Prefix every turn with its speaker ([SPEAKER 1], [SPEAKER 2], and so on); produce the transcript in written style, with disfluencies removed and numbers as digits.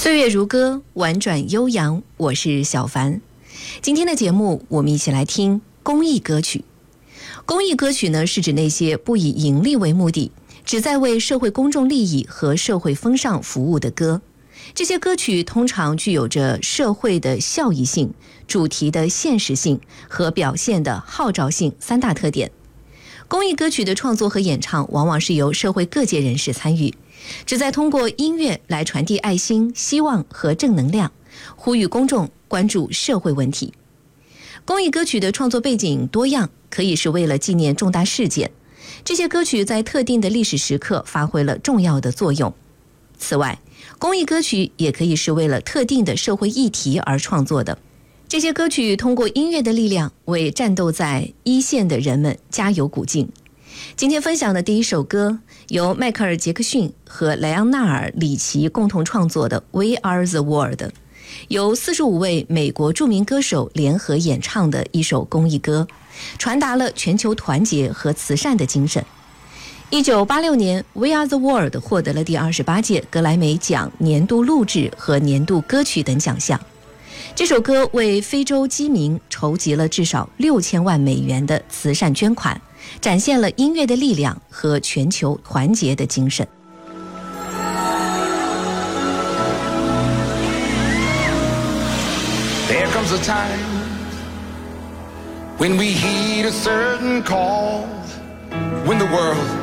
[SPEAKER 1] 岁月如歌，婉转悠扬，我是小凡。今天的节目，我们一起来听公益歌曲。公益歌曲呢，是指那些不以盈利为目的，旨在为社会公众利益和社会风尚服务的歌。这些歌曲通常具有着社会的效益性、主题的现实性和表现的号召性三大特点。公益歌曲的创作和演唱往往是由社会各界人士参与，旨在通过音乐来传递爱心、希望和正能量，呼吁公众关注社会问题。公益歌曲的创作背景多样，可以是为了纪念重大事件，这些歌曲在特定的历史时刻发挥了重要的作用。此外，公益歌曲也可以是为了特定的社会议题而创作的。这些歌曲通过音乐的力量，为战斗在一线的人们加油鼓劲。今天分享的第一首歌，由迈克尔·杰克逊和莱昂纳尔·里奇共同创作的《We Are the World》，由45位美国著名歌手联合演唱的一首公益歌，传达了全球团结和慈善的精神。1986年，《We Are the World》获得了第28届格莱美奖年度录制和年度歌曲等奖项。这首歌为非洲饥民筹集了至少6000万美元的慈善捐款，展现了音乐的力量和全球团结的精神。
[SPEAKER 2] There comes a time when we heed a certain call, when the world